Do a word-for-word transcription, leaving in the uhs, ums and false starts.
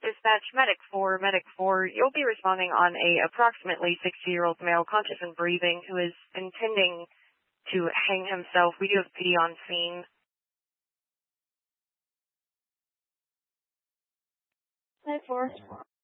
dispatch Medic four. Medic four, you'll be responding on a approximately sixty-year-old male conscious and breathing who is intending to hang himself. We do have P D on scene. Medic four.